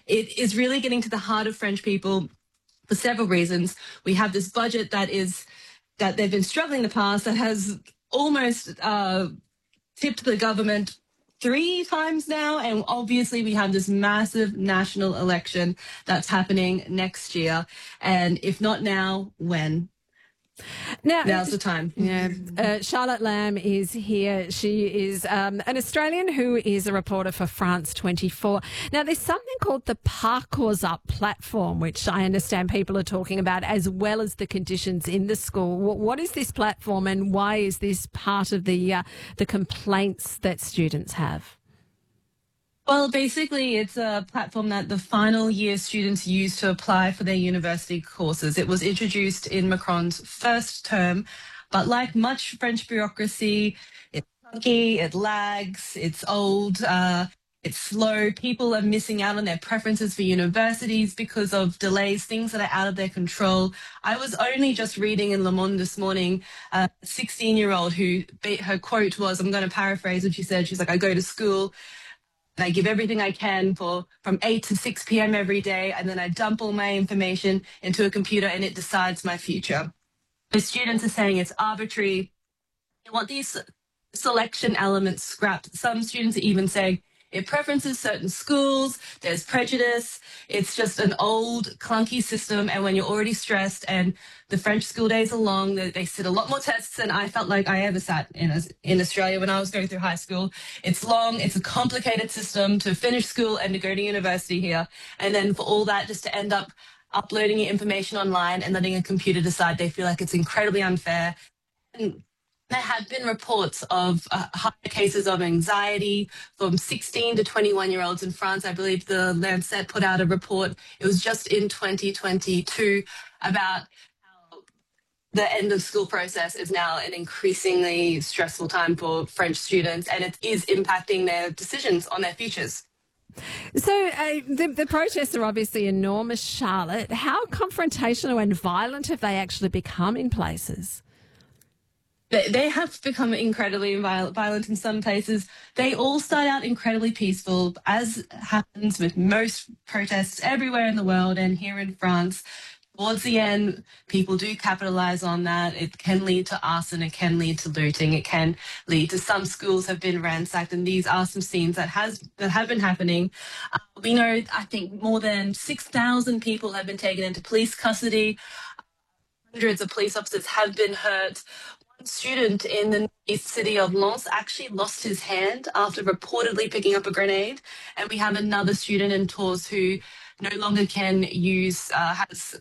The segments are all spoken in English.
it is really getting to the heart of French people for several reasons. We have this budget that they've been struggling in the past that has almost tipped the government 3 times now. And obviously we have this massive national election that's happening next year. And if not now, when? Now's the time. Yeah. Charlotte Lamb is here. She is an Australian who is a reporter for France 24. Now, there's something called the Parcours Up platform, which I understand people are talking about, as well as the conditions in the school. What is this platform, and why is this part of the complaints that students have? Well, basically, it's a platform that the final year students use to apply for their university courses. It was introduced in Macron's first term, but like much French bureaucracy, it's clunky, it lags, it's old, it's slow. People are missing out on their preferences for universities because of delays, things that are out of their control. I was only just reading in Le Monde this morning, a 16-year-old who, her quote was, I'm going to paraphrase what she said, she's like, I go to school, and I give everything I can from 8 to 6 p.m. every day, and then I dump all my information into a computer and it decides my future. The students are saying it's arbitrary. They want these selection elements scrapped. Some students are even saying it preferences certain schools, there's prejudice, it's just an old, clunky system, and when you're already stressed and the French school days are long, they sit a lot more tests than I felt like I ever sat in Australia when I was going through high school. It's long, it's a complicated system to finish school and to go to university here, and then for all that just to end up uploading your information online and letting a computer decide, they feel like it's incredibly unfair. And there have been reports of high cases of anxiety from 16 to 21-year-olds in France. I believe the Lancet put out a report. It was just in 2022 about how the end of school process is now an increasingly stressful time for French students, and it is impacting their decisions on their futures. So the protests are obviously enormous, Charlotte. How confrontational and violent have they actually become in places? They have become incredibly violent in some places. They all start out incredibly peaceful, as happens with most protests everywhere in the world and here in France. Towards the end, people do capitalize on that. It can lead to arson, it can lead to looting, it can lead to some schools have been ransacked, and these are some scenes that have been happening. We know, I think, more than 6,000 people have been taken into police custody. Hundreds of police officers have been hurt. One student in the east city of Lens actually lost his hand after reportedly picking up a grenade. And we have another student in Tours who no longer can use, has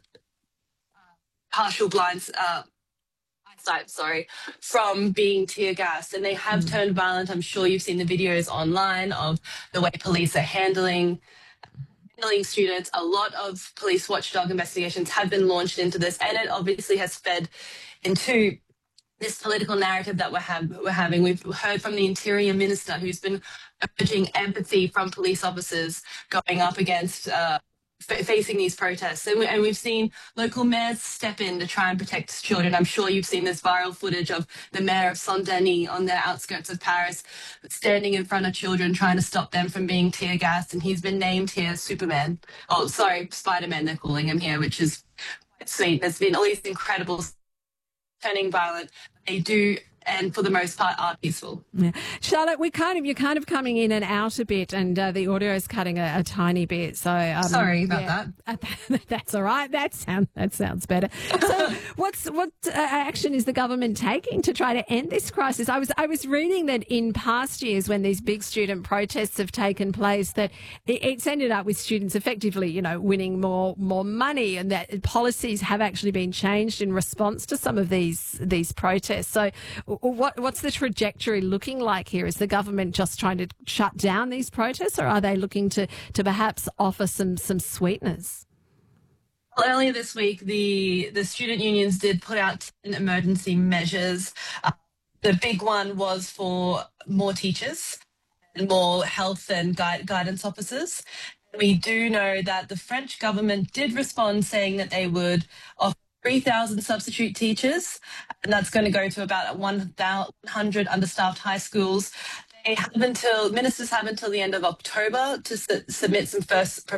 partial blind eyesight, from being tear gassed. And they have turned violent. I'm sure you've seen the videos online of the way police are handling students. A lot of police watchdog investigations have been launched into this, and it obviously has fed into this political narrative that we're having. We've heard from the Interior Minister who's been urging empathy from police officers going up against facing these protests. And we've seen local mayors step in to try and protect children. I'm sure you've seen this viral footage of the mayor of Saint-Denis on the outskirts of Paris standing in front of children trying to stop them from being tear gassed. And he's been named here Spider-Man, they're calling him here, which is quite sweet. There's been all these incredible turning violent. They do, and for the most part, are peaceful. Yeah. Charlotte, you're kind of coming in and out a bit, and the audio is cutting a tiny bit. So sorry about that. That's all right. That sounds better. So, what action is the government taking to try to end this crisis? I was reading that in past years, when these big student protests have taken place, that it's ended up with students effectively, winning more money, and that policies have actually been changed in response to some of these protests. So, what's the trajectory looking like here? Is the government just trying to shut down these protests, or are they looking to perhaps offer some sweeteners? Well, earlier this week, the student unions did put out 10 emergency measures. The big one was for more teachers and more health and guidance officers. We do know that the French government did respond, saying that they would offer 3,000 substitute teachers, and that's going to go to about 100 understaffed high schools. Ministers have until the end of October to submit some first